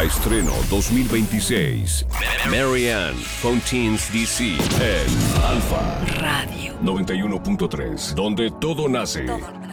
Estreno 2026. Marianne Fontaine's DC en Alfa Radio 91.3, donde todo nace.